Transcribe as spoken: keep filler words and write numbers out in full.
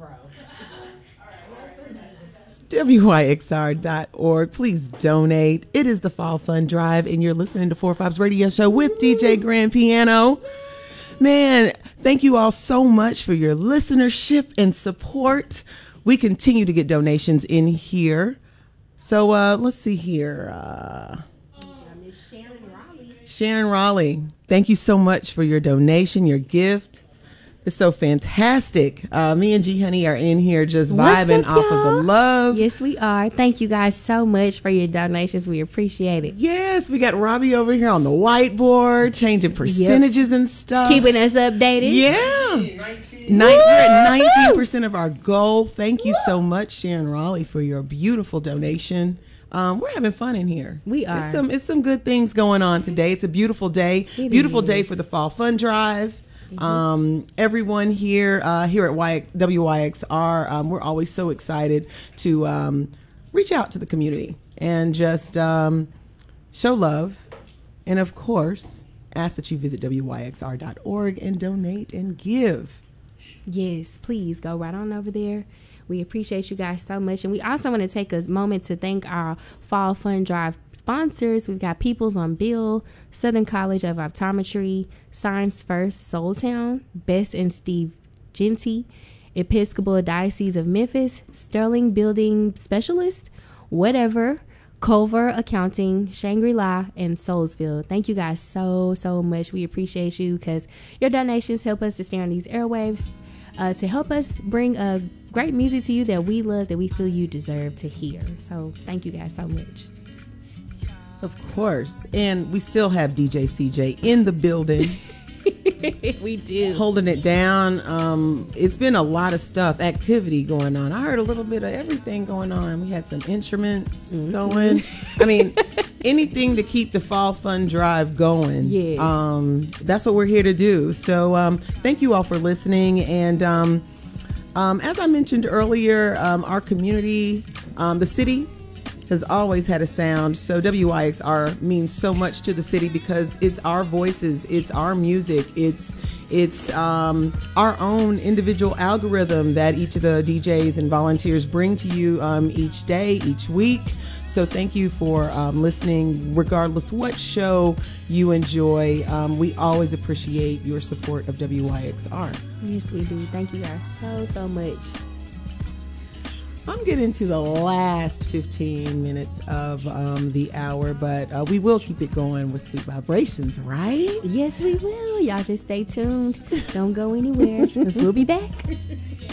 It's W Y X R dot org. Please donate. It is the Fall Fun Drive, and you're listening to Four Fives Radio Show with D J Grand Piano. Man, thank you all so much for your listenership and support. We continue to get donations in here. So uh, let's see here. Uh, Sharon Raleigh. Sharon Raleigh, thank you so much for your donation, your gift. It's so fantastic. Uh, me and G Honey are in here just vibing up, off y'all? of the love. Yes, we are. Thank you guys so much for your donations. We appreciate it. Yes, we got Robbie over here on the whiteboard, changing percentages yep. and stuff. Keeping us updated. Yeah. nineteen Nin- we're at nineteen percent of our goal. Thank you so much, Sharon Raleigh, for your beautiful donation. Um, we're having fun in here. We are. It's some, it's some good things going on today. It's a beautiful day. It beautiful is. day for the Fall Fun Drive. Mm-hmm. Um, everyone here, uh, here at y- W Y X R, um, we're always so excited to um, reach out to the community and just um, show love. And of course, ask that you visit W Y X R dot org and donate and give. Yes, please go right on over there. We appreciate you guys so much. And we also want to take a moment to thank our Fall Fun Drive sponsors. We've got Peoples on Bill, Southern College of Optometry, Science First, Soul Town, Bess and Steve Genty, Episcopal Diocese of Memphis, Sterling Building Specialist, Whatever, Culver Accounting, Shangri-La, and Soulsville. Thank you guys so, so much. We appreciate you because your donations help us to stay on these airwaves, uh, to help us bring a great music to you that we love, that we feel you deserve to hear. So thank you guys so much. Of course. And we still have D J C J in the building. We do. Holding it down. Um, it's been a lot of stuff, activity going on. I heard a little bit of everything going on. We had some instruments mm-hmm. going. I mean, anything to keep the Fall Fun Drive going. Yes. Um, that's what we're here to do. So um, thank you all for listening. And um, um, as I mentioned earlier, um, our community, um, the city, has always had a sound. So W Y X R means so much to the city because it's our voices, it's our music, it's it's um, our own individual algorithm that each of the D Js and volunteers bring to you um, each day, each week. So thank you for um, listening, regardless what show you enjoy. Um, we always appreciate your support of W Y X R. Yes, we do. Thank you guys so, so much. I'm getting to the last fifteen minutes of um, the hour, but uh, we will keep it going with Sweet Vibrations, right? Yes, we will. Y'all just stay tuned. Don't go anywhere, because we'll be back.